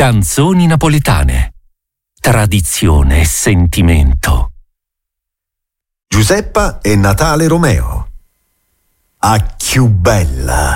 Canzoni napoletane. Tradizione e sentimento. Giuseppa e Natale Romeo. A chiù bella.